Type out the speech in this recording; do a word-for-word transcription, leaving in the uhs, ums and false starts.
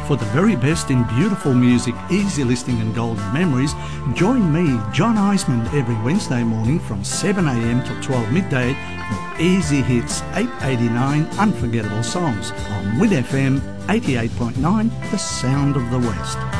For the very best in beautiful music, easy listening and golden memories, join me, John Eisman, every Wednesday morning from seven a m to twelve midday for Easy Hits eight eighty-nine Unforgettable Songs on Win F M eighty-eight point nine, The Sound of the West.